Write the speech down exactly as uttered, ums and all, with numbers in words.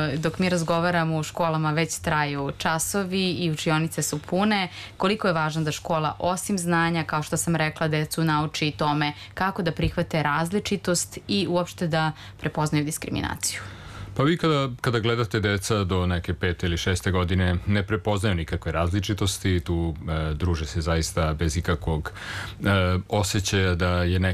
dok mi razgovaramo u školama već traju časovi i učionice su pune. Koliko je važno da škola osim znanja, kao što sam rekla, decu nauči i tome kako da prihvate različitost i uopšte da prepoznaju diskriminaciju. Pa vi kada, kada gledate deca do neke pete ili šeste godine ne prepoznaju nikakve različitosti, tu e, druže se zaista bez ikakvog e, osjećaja da je neka